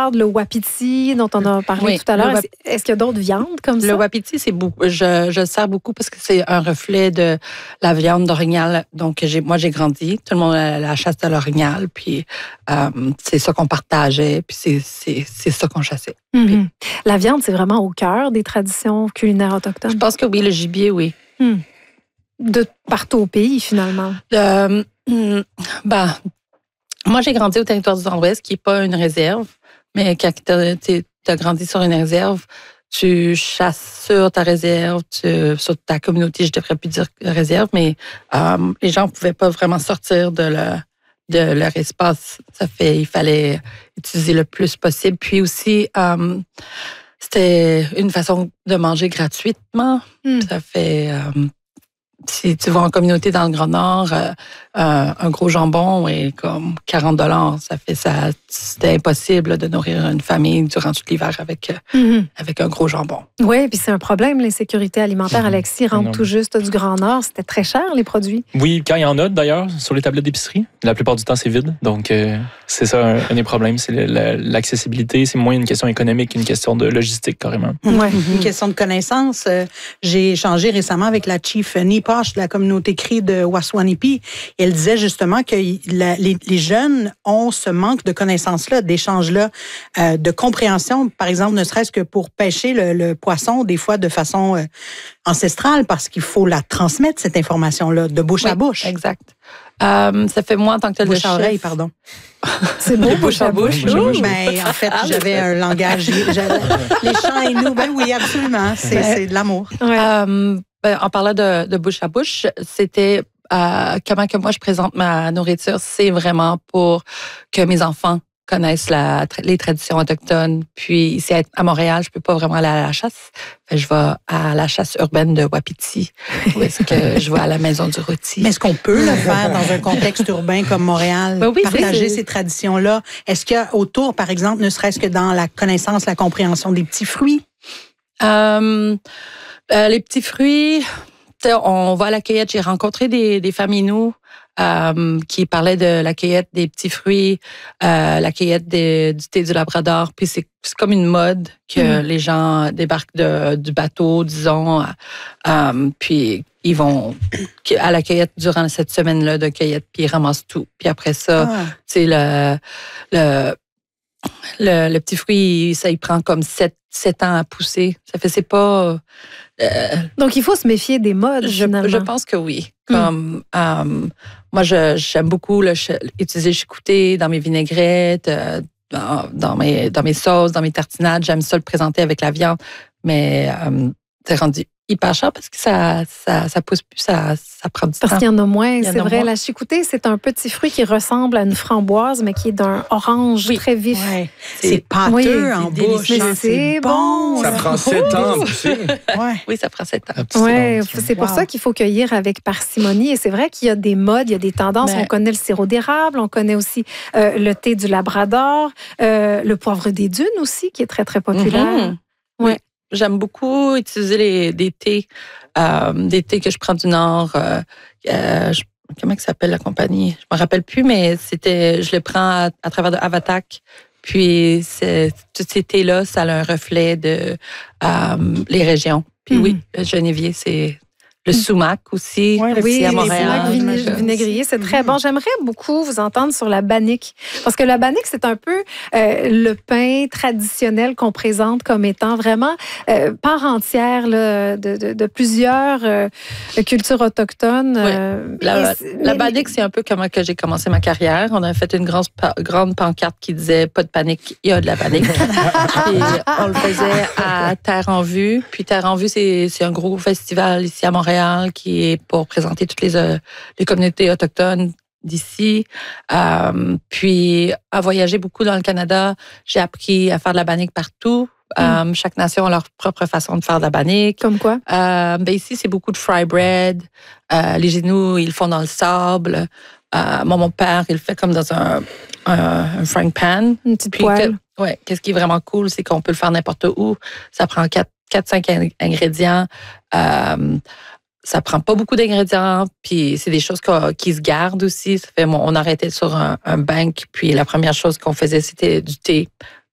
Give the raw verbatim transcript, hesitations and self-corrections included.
moutarde, le wapiti dont on a parlé oui, tout à l'heure. wap... Est-ce, est-ce qu'il y a d'autres viandes comme le ça? Le wapiti, c'est beaucoup, je, je le sers beaucoup parce que c'est un reflet de la viande d'orignal. Donc, j'ai, moi, j'ai grandi. Tout le monde a la chasse de l'orignal. Puis, euh, c'est ça qu'on partageait. Puis, c'est, c'est, c'est ça qu'on chassait. Mm-hmm. Puis, la viande, c'est vraiment au cœur des traditions culinaires autochtones? Je pense que oui, le gibier, oui. Mm. De partout au pays, finalement? Euh, ben, moi, j'ai grandi au territoire du Nord-Ouest, qui n'est pas une réserve, mais quand tu as grandi sur une réserve, tu chasses sur ta réserve, tu, sur ta communauté, je devrais plus dire réserve, mais euh, les gens ne pouvaient pas vraiment sortir de, le, de leur espace. Ça fait, il fallait utiliser le plus possible. Puis aussi, euh, c'était une façon de manger gratuitement. Mm. Ça fait... Euh, si tu vas en communauté dans le Grand Nord, euh, euh, un gros jambon est comme quarante dollars. Ça fait ça. C'était impossible de nourrir une famille durant tout l'hiver avec, euh, mm-hmm. avec un gros jambon. Oui, puis c'est un problème, l'insécurité alimentaire. Mm-hmm. Alexis rentre tout juste du Grand Nord. C'était très cher, les produits. Oui, quand il y en a d'ailleurs, sur les tablettes d'épicerie, la plupart du temps, c'est vide. Donc, euh, c'est ça un, un des problèmes. C'est la, l'accessibilité. C'est moins une question économique qu'une question de logistique, carrément. Mm-hmm. Ouais. Mm-hmm. Une question de connaissance. Euh, j'ai échangé récemment avec la chief Nipa de la communauté Cri de Waswanipi. Et elle disait justement que la, les, les jeunes ont ce manque de connaissances-là, d'échanges-là, euh, de compréhension, par exemple, ne serait-ce que pour pêcher le, le poisson, des fois de façon euh, ancestrale, parce qu'il faut la transmettre, cette information-là, de bouche oui, à bouche. Exact. Euh, ça fait moi en tant que tel bouche de à chef. Oreille, pardon. C'est beau, bouche à bouche. bouche, à bouche. Ben, en fait, j'avais un langage. Les chants et nous, ben oui, absolument. C'est, ouais. c'est de l'amour. Ouais. Euh, ben, en parlant de, de bouche à bouche, c'était euh, comment que moi je présente ma nourriture, c'est vraiment pour que mes enfants connaissent la, les traditions autochtones. Puis ici à Montréal, je peux pas vraiment aller à la chasse. Fait, je vais à la chasse urbaine de Wapiti, ou est-ce que je vais à la maison du rôti. Mais est-ce qu'on peut le faire dans un contexte urbain comme Montréal, ben oui, partager c'est... ces traditions-là? Est-ce qu'il y a autour, par exemple, ne serait-ce que dans la connaissance, la compréhension des petits fruits? Euh, euh, les petits fruits, on va à la cueillette. J'ai rencontré des, des familles nous euh, qui parlaient de la cueillette des petits fruits, euh, la cueillette des, du thé du Labrador. Puis c'est, c'est comme une mode que mm-hmm. les gens débarquent de, du bateau, disons. Euh, puis ils vont à la cueillette durant cette semaine-là de cueillette, puis ils ramassent tout. Puis après ça, ah. tu sais, le, le, le, le petit fruit, ça il prend comme sept, sept ans à pousser. Ça fait, c'est pas... Euh, Donc, il faut se méfier des modes, je, finalement. Je pense que oui. Comme, mm. euh, moi, je, j'aime beaucoup le, utiliser le chicouté dans mes vinaigrettes, euh, dans, dans, mes, dans mes sauces, dans mes tartinades. J'aime ça le présenter avec la viande. Mais euh, c'est rendu hyper cher parce que ça, ça, ça pousse plus, ça, ça prend du parce temps. Parce qu'il y en a moins, c'est vrai. Moins. La chicouté, c'est un petit fruit qui ressemble à une framboise, mais qui est d'un orange oui. très vif. Ouais. C'est, c'est pâteux oui, en c'est bouche. Mais c'est, c'est bon. Ça prend sept ans. ouais. Oui, ça prend sept ans. Ouais, c'est pour wow. ça qu'il faut cueillir avec parcimonie. Et c'est vrai qu'il y a des modes, il y a des tendances. Mais... On connaît le sirop d'érable, on connaît aussi euh, le thé du Labrador, euh, le poivre des dunes aussi, qui est très, très populaire. Mm-hmm. Ouais. Oui. J'aime beaucoup utiliser les, des thés, euh, des thés que je prends du Nord. Euh, euh, je, comment ça s'appelle la compagnie? Je me rappelle plus, mais c'était, je les prends à, à travers de Avatak. Puis c'est, tous ces thés-là, ça a un reflet de euh, les régions. Puis mm-hmm. oui, le genévier, c'est le sumac aussi, ouais, oui, ici à Montréal. Le sumac vinaigrier, c'est très bon. J'aimerais beaucoup vous entendre sur la bannique. Parce que la bannique, c'est un peu euh, le pain traditionnel qu'on présente comme étant vraiment euh, part entière là, de, de, de plusieurs euh, cultures autochtones. Oui. Euh, la, la bannique, c'est un peu comment que j'ai commencé ma carrière. On a fait une grande, grande pancarte qui disait « Pas de panique, il y a de la bannique ». Puis on le faisait à Terre en Vue. Puis Terre en Vue, c'est, c'est un gros festival ici à Montréal qui est pour présenter toutes les, euh, les communautés autochtones d'ici. Euh, puis, à voyager beaucoup dans le Canada, j'ai appris à faire de la bannique partout. Mm. Euh, chaque nation a leur propre façon de faire de la bannique. Comme quoi? Euh, ben ici, c'est beaucoup de fry bread. Euh, les genoux, ils le font dans le sable. Euh, moi, mon père, il le fait comme dans un, un, un frying pan. Une petite poêle. Que, ouais, qu'est-ce qui est vraiment cool, c'est qu'on peut le faire n'importe où. Ça prend quatre, quatre cinq ingrédients. Euh, Ça prend pas beaucoup d'ingrédients, puis c'est des choses qui se gardent aussi. Ça fait, on arrêtait sur un, un bank, puis la première chose qu'on faisait, c'était du thé.